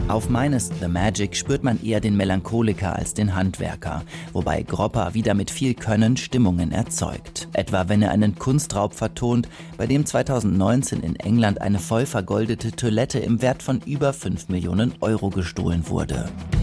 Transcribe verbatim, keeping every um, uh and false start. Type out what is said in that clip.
Auf Minus the Magic spürt man eher den Melancholiker als den Handwerker, wobei Gropper wieder mit viel Können Stimmungen erzeugt. Etwa wenn er einen Kunstraub vertont, bei dem zweitausendneunzehn in England eine voll vergoldete Toilette im Wert von über fünf Millionen Euro gestohlen wurde.